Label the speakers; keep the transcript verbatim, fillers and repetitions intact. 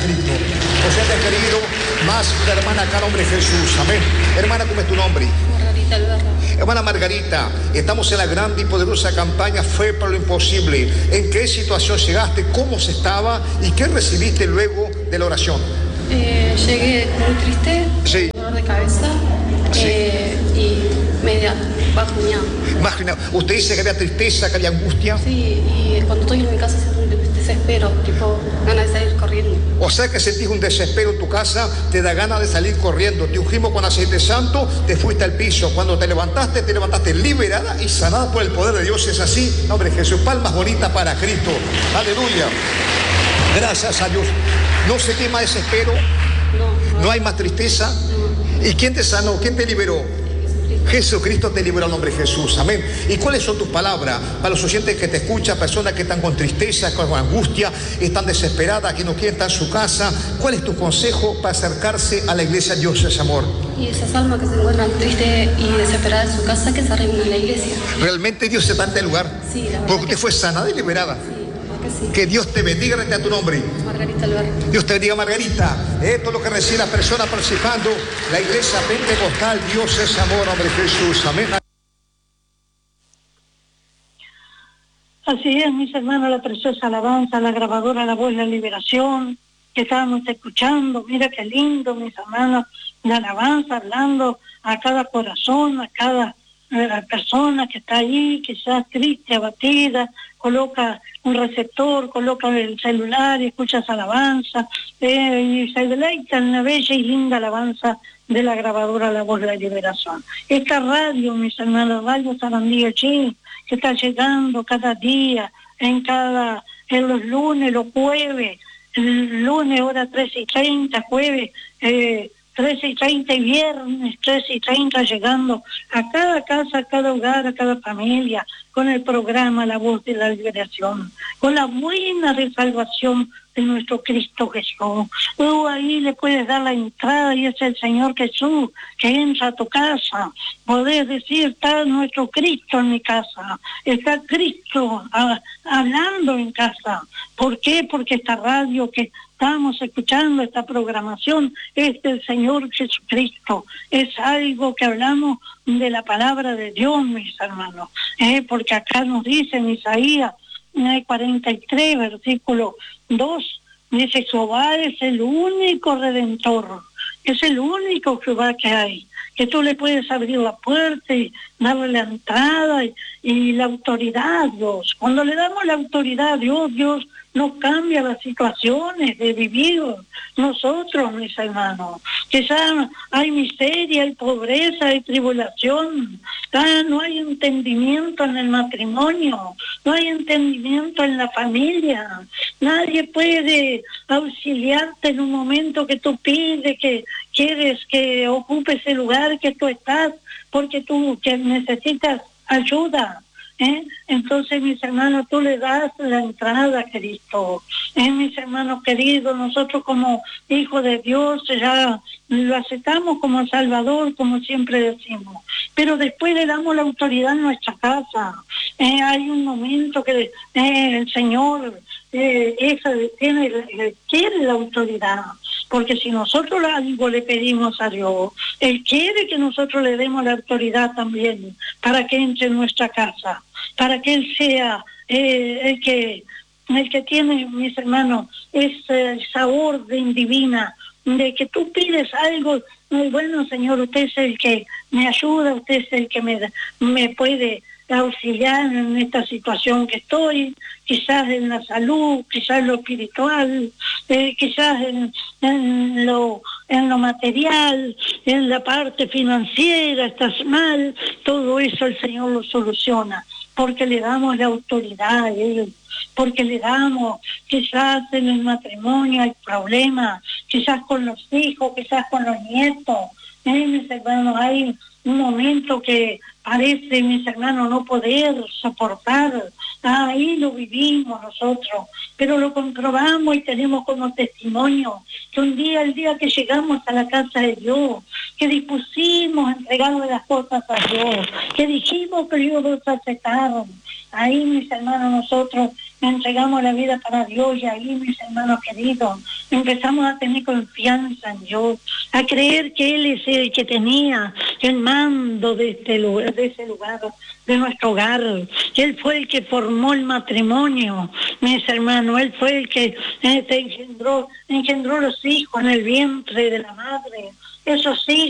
Speaker 1: Cristo. Oyente querido, más la hermana acá, nombre de Jesús. Amén. Hermana, ¿cómo es tu nombre?
Speaker 2: Margarita Alberto.
Speaker 1: Hermana Margarita, estamos en la grande y poderosa campaña Fe para lo Imposible. ¿En qué situación llegaste? ¿Cómo se estaba? ¿Y qué recibiste luego de la oración?
Speaker 2: Eh, llegué muy triste,
Speaker 1: sí.
Speaker 2: dolor de cabeza,
Speaker 1: sí.
Speaker 2: eh, y media bajoneada.
Speaker 1: Imagina, usted dice que había tristeza, que había angustia.
Speaker 2: Sí, y cuando estoy en mi casa siento un desespero, tipo ganas de salir corriendo.
Speaker 1: O sea que sentís un desespero en tu casa, te da ganas de salir corriendo. Te ungimos con aceite santo, te fuiste al piso. Cuando te levantaste, te levantaste liberada y sanada por el poder de Dios. Es así, nombre de Jesús. Palmas bonitas para Cristo. Aleluya. Gracias a Dios. No se quema desespero.
Speaker 2: No, no.
Speaker 1: No hay más tristeza.
Speaker 2: No.
Speaker 1: ¿Y quién te sanó? ¿Quién te liberó? Jesucristo te liberó en nombre de Jesús, amén. ¿Y cuáles son tus palabras para los oyentes que te escuchan, personas que están con tristeza, con angustia, están desesperadas, que no quieren estar en su casa? ¿Cuál es tu consejo para acercarse a la iglesia? Dios es amor.
Speaker 2: Y esas almas que se encuentran tristes y desesperadas en su casa, que se arrimen a la iglesia.
Speaker 1: ¿Realmente Dios está en este lugar?
Speaker 2: Sí, la verdad.
Speaker 1: Porque usted fue sanada y liberada.
Speaker 2: Sí. Sí.
Speaker 1: Que Dios te bendiga frente a tu nombre.
Speaker 2: Margarita Alberto.
Speaker 1: Dios te bendiga, Margarita. Esto es lo que recibe la persona participando. La iglesia pentecostal, Dios es amor, nombre de Jesús. Amén.
Speaker 3: Así es, mis hermanos, la preciosa alabanza, la grabadora, la voz, la liberación que estábamos escuchando. Mira qué lindo, mis hermanos, la alabanza hablando a cada corazón, a cada eh, persona que está ahí, quizás triste, abatida. Coloca un receptor, coloca el celular y escuchas alabanza, eh, y se deleita en la bella y linda alabanza de la grabadora La Voz de la Liberación. Esta radio, mis hermanos, Radio Sarandí Chi, que está llegando cada día, en cada, en los lunes, los jueves, el lunes hora trece y treinta, jueves, eh, trece y treinta y viernes trece y treinta, llegando a cada casa, a cada hogar, a cada familia, con el programa La Voz de la Liberación, con la buena de salvación de nuestro Cristo Jesús. Tú ahí le puedes dar la entrada y es el Señor Jesús que entra a tu casa. Podés decir, está nuestro Cristo en mi casa, está Cristo a, hablando en casa. ¿Por qué? Porque esta radio que estamos escuchando, esta programación, es del Señor Jesucristo. Es algo que hablamos de la palabra de Dios, mis hermanos, ¿eh? Porque acá nos dice en Isaías cuarenta y tres, versículo dos, dice: Jehová es el único Redentor, es el único Jehová que hay, que tú le puedes abrir la puerta y darle la entrada y, y la autoridad a Dios. Cuando le damos la autoridad a Dios, Dios nos cambia las situaciones de vivir nosotros, mis hermanos. Quizás hay miseria, hay pobreza, hay tribulación, ah, no hay entendimiento en el matrimonio, no hay entendimiento en la familia. Nadie puede auxiliarte en un momento que tú pides, que quieres que ocupe ese lugar que tú estás, porque tú que necesitas ayuda. ¿Eh? Entonces, mis hermanos, tú le das la entrada a Cristo. ¿Eh? Mis hermanos queridos, nosotros como hijos de Dios ya lo aceptamos como Salvador, como siempre decimos, pero después le damos la autoridad en nuestra casa. ¿Eh? Hay un momento que eh, el Señor eh, esa, tiene, eh, quiere la autoridad, porque si nosotros algo le pedimos a Dios, Él quiere que nosotros le demos la autoridad también para que entre en nuestra casa, para que Él sea eh, el que el que tiene, mis hermanos, ese sabor de divina, de que tú pides algo, bueno, Señor, usted es el que me ayuda, usted es el que me, me puede auxiliar en esta situación que estoy, quizás en la salud, quizás en lo espiritual, eh, quizás en, en lo en lo material, en la parte financiera, estás mal, todo eso el Señor lo soluciona, porque le damos la autoridad a Él, porque le damos, quizás en el matrimonio hay problemas, quizás con los hijos, quizás con los nietos, eh, mis hermanos, hay un momento que parece, mis hermanos, no poder soportar. Ah, ahí lo vivimos nosotros, pero lo comprobamos y tenemos como testimonio que un día, el día que llegamos a la casa de Dios, que dispusimos a entregarle las cosas a Dios, que dijimos que Dios nos aceptaron, ahí, mis hermanos, nosotros entregamos la vida para Dios, y ahí, mis hermanos queridos, empezamos a tener confianza en Dios, a creer que Él es el que tenía el mando de este lugar, de ese lugar, de nuestro hogar, que Él fue el que formó el matrimonio, mis hermanos, Él fue el que eh, te engendró, engendró los hijos en el vientre de la madre, esos hijos